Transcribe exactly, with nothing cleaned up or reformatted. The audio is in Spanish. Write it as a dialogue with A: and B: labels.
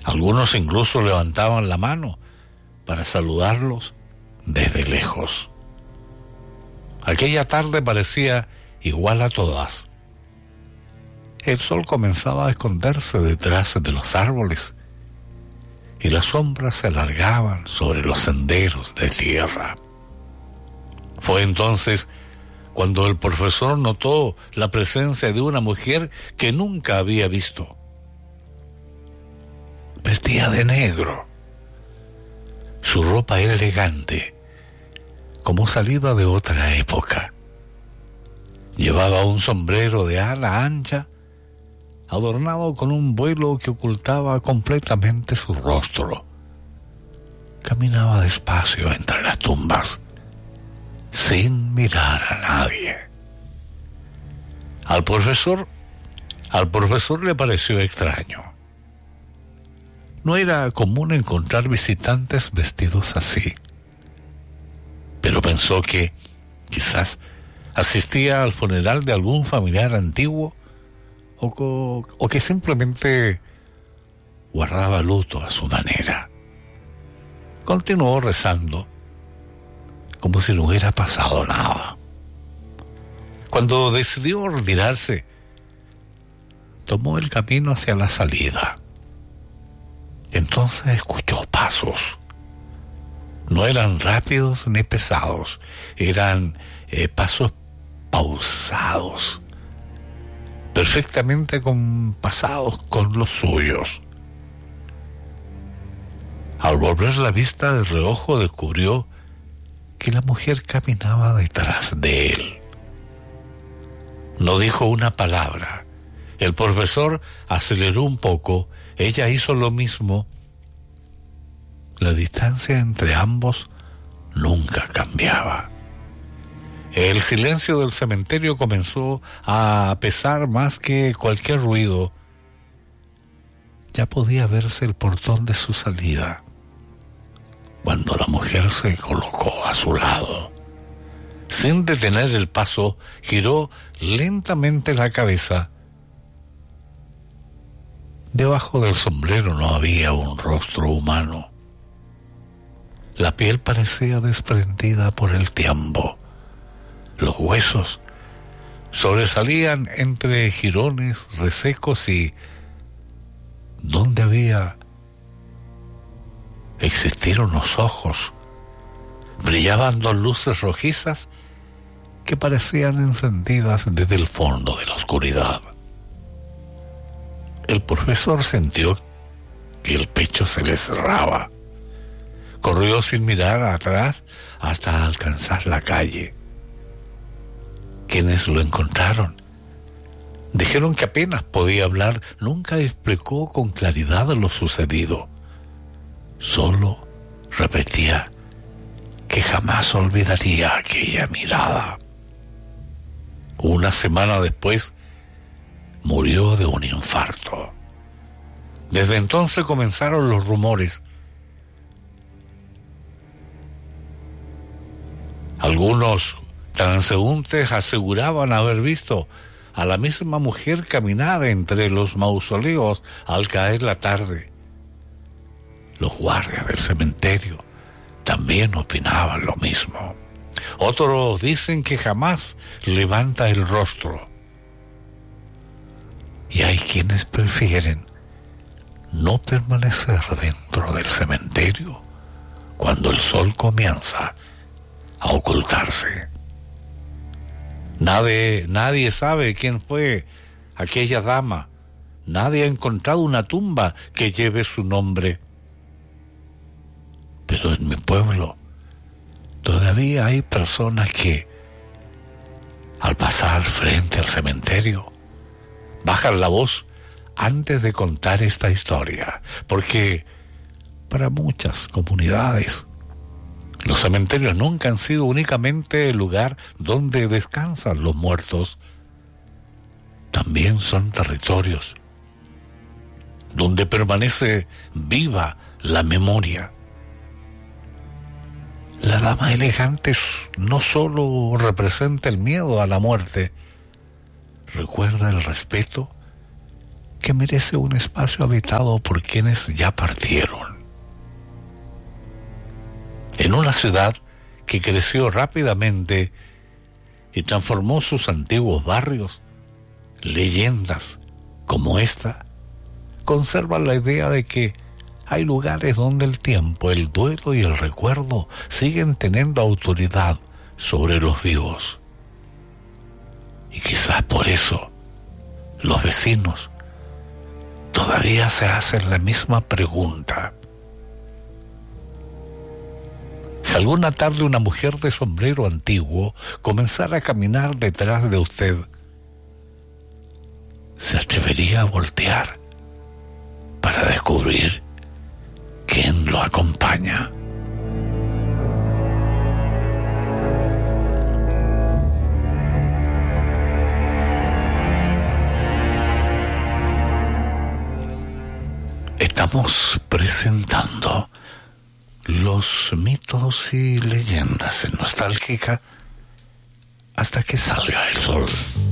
A: Algunos incluso levantaban la mano para saludarlos desde lejos. Aquella tarde parecía igual a todas. El sol comenzaba a esconderse detrás de los árboles y las sombras se alargaban sobre los senderos de tierra. Fue entonces cuando el profesor notó la presencia de una mujer que nunca había visto. Vestía de negro. Su ropa era elegante, como salida de otra época. Llevaba un sombrero de ala ancha, adornado con un vuelo que ocultaba completamente su rostro. Caminaba despacio entre las tumbas, sin mirar a nadie. Al profesor, al profesor le pareció extraño. No era común encontrar visitantes vestidos así, pero pensó que quizás asistía al funeral de algún familiar antiguo o, o que simplemente guardaba luto a su manera. Continuó rezando como si no hubiera pasado nada. Cuando decidió retirarse, tomó el camino hacia la salida. Entonces escuchó pasos. No eran rápidos ni pesados, eran eh, pasos pausados, perfectamente compasados con los suyos. Al volver la vista de reojo descubrió que la mujer caminaba detrás de él. No dijo una palabra. El profesor aceleró un poco, ella hizo lo mismo. La distancia entre ambos nunca cambiaba. El silencio del cementerio comenzó a pesar más que cualquier ruido. Ya podía verse el portón de su salida, cuando la mujer se colocó a su lado. Sin detener el paso, giró lentamente la cabeza. Debajo del sombrero no había un rostro humano. La piel parecía desprendida por el tiempo. Los huesos sobresalían entre jirones resecos y donde había existieron los ojos. Brillaban dos luces rojizas que parecían encendidas desde el fondo de la oscuridad. El profesor sintió que el pecho se le cerraba. Corrió sin mirar atrás hasta alcanzar la calle. Quienes lo encontraron dijeron que apenas podía hablar, nunca explicó con claridad lo sucedido. Solo repetía que jamás olvidaría aquella mirada. Una semana después murió de un infarto. Desde entonces comenzaron los rumores. Algunos transeúntes aseguraban haber visto a la misma mujer caminar entre los mausoleos al caer la tarde. Los guardias del cementerio también opinaban lo mismo. Otros dicen que jamás levanta el rostro. Y hay quienes prefieren no permanecer dentro del cementerio cuando el sol comienza a ocultarse. Nadie, nadie sabe quién fue aquella dama. Nadie ha encontrado una tumba que lleve su nombre. Pero en mi pueblo todavía hay personas que, al pasar frente al cementerio, bajan la voz antes de contar esta historia, porque para muchas comunidades los cementerios nunca han sido únicamente el lugar donde descansan los muertos. También son territorios donde permanece viva la memoria. La dama elegante no solo representa el miedo a la muerte, recuerda el respeto que merece un espacio habitado por quienes ya partieron. En una ciudad que creció rápidamente y transformó sus antiguos barrios, leyendas como esta conservan la idea de que hay lugares donde el tiempo, el duelo y el recuerdo siguen teniendo autoridad sobre los vivos. Y quizás por eso los vecinos todavía se hacen la misma pregunta. Si alguna tarde una mujer de sombrero antiguo comenzara a caminar detrás de usted, ¿se atrevería a voltear para descubrir quién lo acompaña? Estamos presentando los mitos y leyendas en Nostálgica hasta que salga el sol.